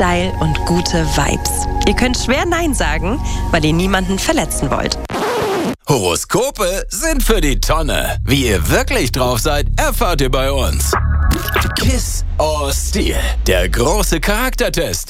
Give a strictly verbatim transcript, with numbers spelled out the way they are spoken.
Style und gute Vibes. Ihr könnt schwer Nein sagen, weil ihr niemanden verletzen wollt. Horoskope sind für die Tonne. Wie ihr wirklich drauf seid, erfahrt ihr bei uns. Kiss or Steal, der große Charaktertest.